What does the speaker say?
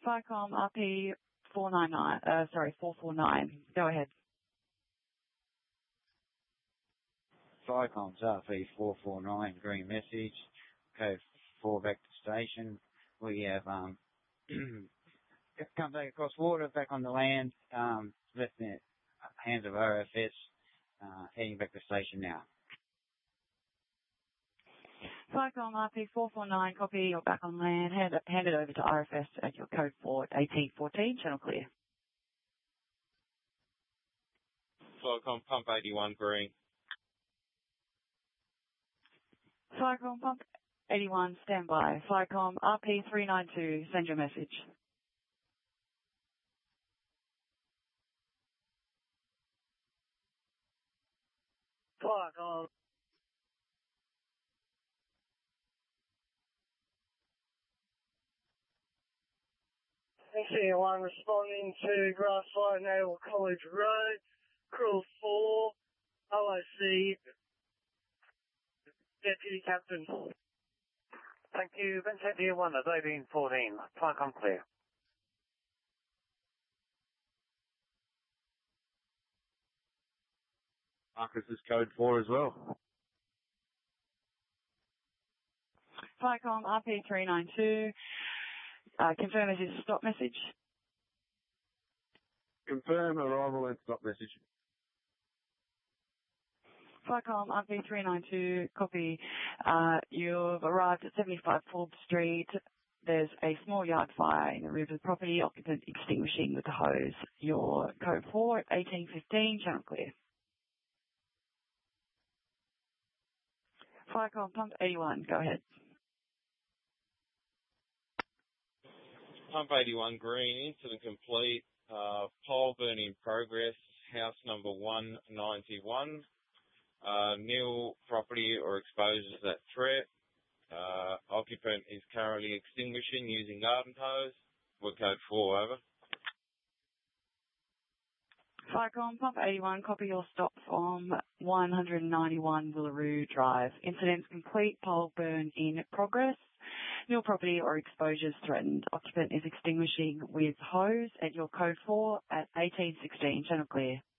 Firecom RP 449. Go ahead. Firecom's RP 449, green message, code 4 back to station. We have come back across water, back on the land, left in the hands of RFS, heading back to station now. Firecom RP 449, copy, you're back on land, hand it over to RFS at your code 4 at 1814, channel clear. Firecom pump 81, green. Firecom pump 81, stand by. Firecom RP 392, send your message. Firecom. NC1 responding to Grassfire Naval College Road, Crew 4, OIC, Deputy Captain. Thank you. Vincent 1 at 1814. Firecom clear. Marcus is code 4 as well. Firecom RP 392, confirm as is stop message. Confirm arrival and stop message. Firecom RP 392, copy. You've arrived at 75 Forbes Street. There's a small yard fire in the rear of the property, occupant extinguishing with the hose. Your code 4 at 1815, channel clear. Firecom pump 81, go ahead. Pump 81 green, incident complete. Pole burn in progress, house number 191. Nil property or exposures at threat. Occupant is currently extinguishing using garden hose. We're code 4, over. Firecom pump 81, copy your stop from 191 Willaroo Drive. Incident complete, pole burn in progress. Nil property or exposures threatened. Occupant is extinguishing with hose at your code 4 at 1816, channel clear.